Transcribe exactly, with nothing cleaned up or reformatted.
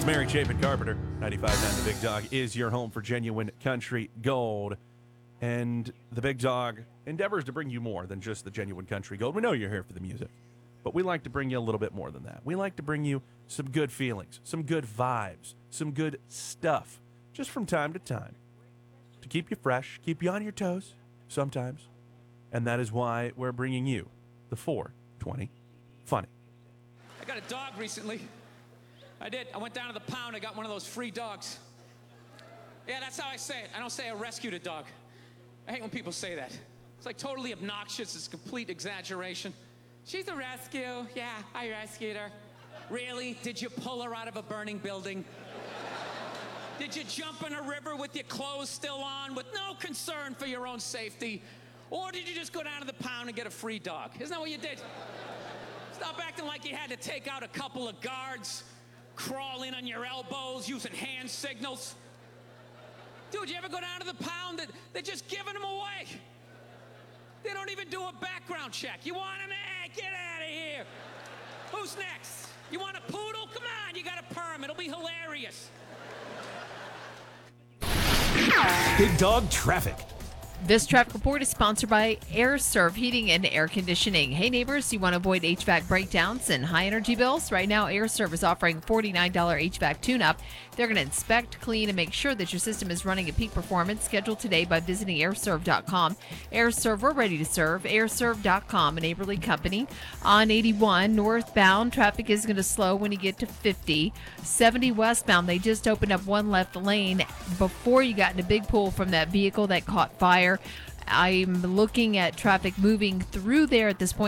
It's Mary Chapin Carpenter. ninety-five point nine The Big Dog is your home for genuine country gold. And the Big Dog endeavors to bring you more than just the genuine country gold. We know you're here for the music, but we like to bring you a little bit more than that. We like to bring you some good feelings, some good vibes, some good stuff, just from time to time, to keep you fresh, keep you on your toes sometimes. And that is why we're bringing you the four twenty Funny. I got a dog recently. I did. I went down to the pound. I got one of those free dogs. Yeah, that's how I say it. I don't say I rescued a dog. I hate when people say that. It's like totally obnoxious. It's complete exaggeration. She's a rescue. Yeah, I rescued her. Really? Did you pull her out of a burning building? Did you jump in a river with your clothes still on with no concern for your own safety? Or did you just go down to the pound and get a free dog? Isn't that what you did? Stop acting like you had to take out a couple of guards, crawl in on your elbows, using hand signals. Dude, you ever go down to the pound? That they're just giving them away. They don't even do a background check. You want him? Hey, get out of here. Who's next? You want a poodle? Come on, you got a perm. It'll be hilarious. Big Dog Traffic. This traffic report is sponsored by AirServe Heating and Air Conditioning. Hey neighbors, you want to avoid H V A C breakdowns and high energy bills? Right now, AirServe is offering forty-nine dollars H V A C tune-up. They're going to inspect, clean, and make sure that your system is running at peak performance. Schedule today by visiting air serve dot com. AirServe, we're ready to serve. air serve dot com, a neighborly company. On eighty-one, northbound, traffic is going to slow when you get to fifty. seventy westbound, they just opened up one left lane before you got in a big pool from that vehicle that caught fire. I'm looking at traffic moving through there at this point.